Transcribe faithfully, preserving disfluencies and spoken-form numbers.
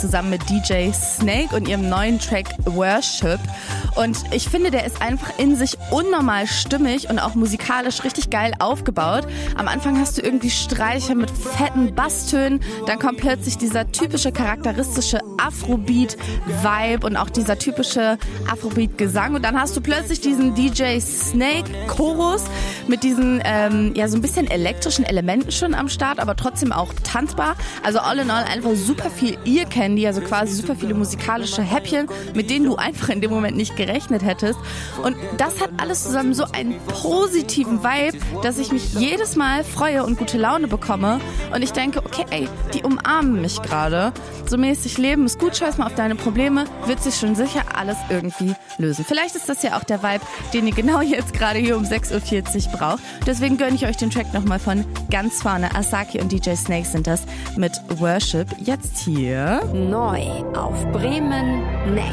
zusammen mit D J Snake und ihrem neuen Track Worship. Und ich finde, der ist einfach in sich unnormal stimmig und auch musikalisch richtig geil aufgebaut. Am Anfang hast du irgendwie Streicher mit fetten Basstönen, dann kommt plötzlich dieser typische charakteristische Afrobeat-Vibe und auch dieser typische Afrobeat-Gesang. Und dann hast du plötzlich diesen D J Snake-Chorus mit diesen ähm, ja so ein bisschen elektrischen Elementen schon am Start, aber trotzdem auch tanzbar. Also all in all einfach super viel Ear Candy, also quasi super viele musikalische Häppchen, mit denen du einfach in dem Moment nicht gerechnet hättest. Und das hat alles zusammen so einen positiven Vibe, dass ich mich jedes Mal freue und gute Laune bekomme. Und ich denke, okay, ey, die umarmen mich gerade. So mäßig Leben ist gut, scheiß mal auf deine Probleme, wird sich schon sicher alles irgendwie lösen. Vielleicht ist das ja auch der Vibe, den ihr genau jetzt gerade hier um sechs Uhr vierzig braucht. Deswegen gönne ich euch den Track nochmal von ganz vorne. Asaki und D J Snake sind das mit Worship. Jetzt hier neu auf Bremen Next.